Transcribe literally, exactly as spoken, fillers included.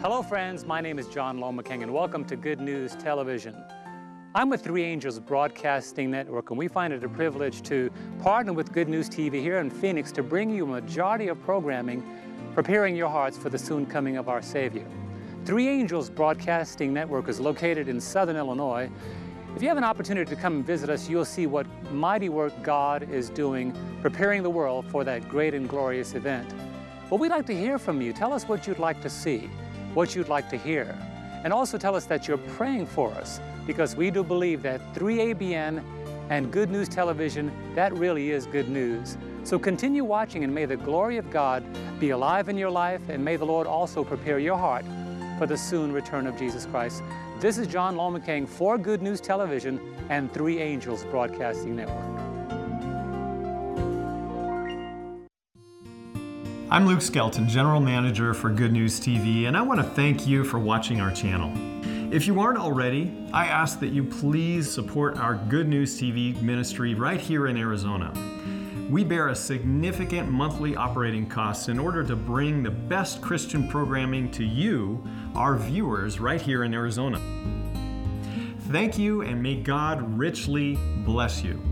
Hello friends, my name is John Lomaking and welcome to Good News Television. I'm with Three Angels Broadcasting Network and we find it a privilege to partner with Good News T V here in Phoenix to bring you a majority of programming preparing your hearts for the soon coming of our Savior. Three Angels Broadcasting Network is located in Southern Illinois. If you have an opportunity to come and visit us, you'll see what mighty work God is doing preparing the world for that great and glorious event. Well, we'd like to hear from you. Tell us what you'd like to see, what you'd like to hear, and also tell us that you're praying for us, because we do believe that three A B N and Good News Television, that really is good news. So continue watching and may the glory of God be alive in your life, and may the Lord also prepare your heart for the soon return of Jesus Christ. This is John Lomaking for Good News Television and Three Angels Broadcasting Network. I'm Luke Skelton, General Manager for Good News T V, and I want to thank you for watching our channel. If you aren't already, I ask that you please support our Good News T V ministry right here in Arizona. We bear a significant monthly operating costs in order to bring the best Christian programming to you, our viewers, right here in Arizona. Thank you, and may God richly bless you.